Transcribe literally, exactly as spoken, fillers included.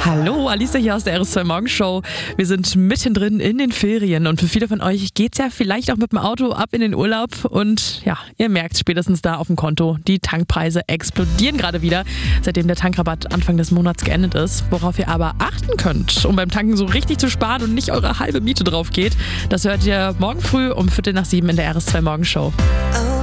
Hallo, Alicia hier aus der R S zwei Morgenshow. Wir sind mittendrin in den Ferien und für viele von euch geht's ja vielleicht auch mit dem Auto ab in den Urlaub und ja, ihr merkt spätestens da auf dem Konto, die Tankpreise explodieren gerade wieder, seitdem der Tankrabatt Anfang des Monats geendet ist. Worauf ihr aber achten könnt, um beim Tanken so richtig zu sparen und nicht eure halbe Miete drauf geht, das hört ihr morgen früh um Viertel nach sieben in der R S zwei Morgenshow.